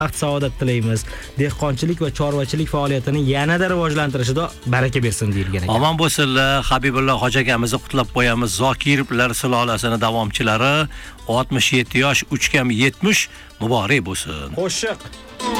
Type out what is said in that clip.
baxt saodat tilaymiz. Dehqonchilik va chorvachilik faoliyatini yanada rivojlantirishida baraka bersin deyilgan ekan. Omon bo'lsinlar. Habibullo hoji akamizni qutlab qo'yamiz. Zokirovlar sulolasining davomchilari 67 yosh 3 kam 70 muborak bo'lsin. Qo'shiq